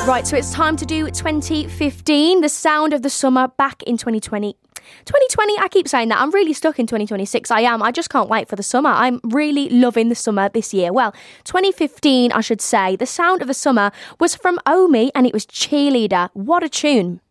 Right, so it's time to do 2015, the sound of the summer back in 2020. 2020, I keep saying that. I'm really stuck in 2026. I am. I just can't wait for the summer. I'm really loving the summer this year. Well, 2015, I should say. The sound of the summer was from Omi and it was Cheerleader. What a tune.